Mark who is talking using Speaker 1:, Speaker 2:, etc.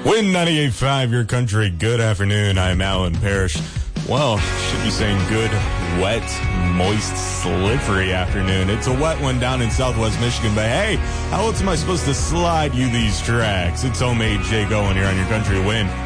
Speaker 1: Win 98.5, your country. Good afternoon. I'm Alan Parrish. Well, should be saying good, wet, moist, slippery afternoon. It's a wet one down in southwest Michigan, but hey, how else am I supposed to slide you these tracks? It's homemade Jake Owen here on your country win